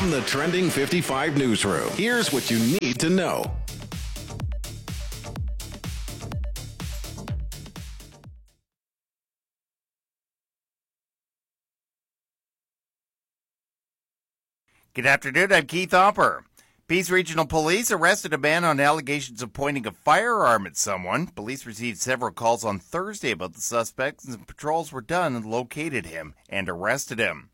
From the Trending 55 newsroom, here's what you need to know. Good afternoon, I'm Keith Hopper. Peace Regional Police arrested a man on allegations of pointing a firearm at someone. Police received several calls on Thursday about the suspect, and patrols were done and located him and arrested him.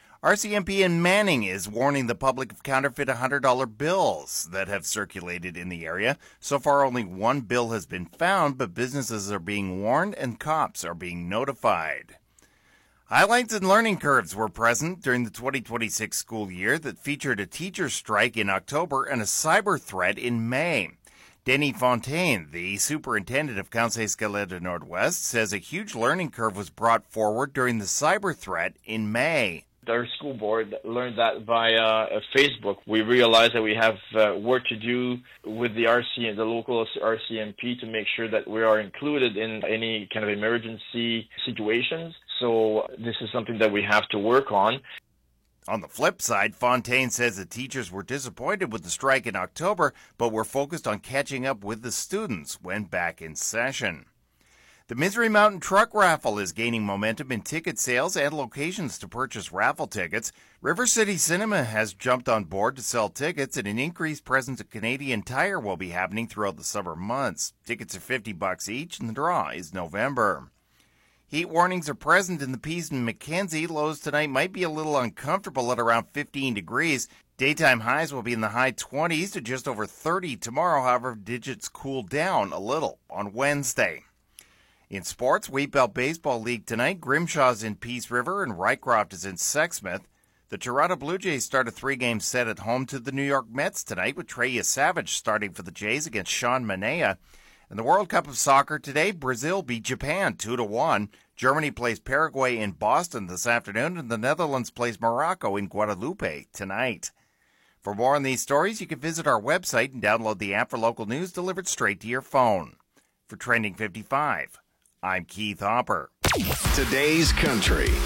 RCMP in Manning is warning the public of counterfeit $100 bills that have circulated in the area. So far, only one bill has been found, but businesses are being warned and cops are being notified. Highlights and learning curves were present during the 2026 school year that featured a teacher strike in October and a cyber threat in May. Denis Fontaine, the superintendent of Conseil Scolaire de Nord-Ouest, says a huge learning curve was brought forward during the cyber threat in May. Our school board learned that via Facebook. We realized that we have work to do with the local RCMP to make sure that we are included in any kind of emergency situations. So this is something that we have to work on. On the flip side, Fontaine says the teachers were disappointed with the strike in October, but were focused on catching up with the students when back in session. The Misery Mountain Truck Raffle is gaining momentum in ticket sales and locations to purchase raffle tickets. River City Cinema has jumped on board to sell tickets, and an increased presence of Canadian Tire will be happening throughout the summer months. Tickets are $50 each, and the draw is November. Heat warnings are present in the Peace and Mackenzie. Lows tonight might be a little uncomfortable at around 15 degrees. Daytime highs will be in the high 20s to just over 30 tomorrow. However, digits cool down a little on Wednesday. In sports, Wheatbelt Baseball League tonight, Grimshaw's in Peace River and Rycroft is in Sexsmith. The Toronto Blue Jays start a 3-game set at home to the New York Mets tonight, with Trey Savage starting for the Jays against Sean Manaea. In the World Cup of Soccer today, Brazil beat Japan 2-1. Germany plays Paraguay in Boston this afternoon, and the Netherlands plays Morocco in Guadalupe tonight. For more on these stories, you can visit our website and download the app for local news delivered straight to your phone. For Trending 55, I'm Keith Hopper. Today's Country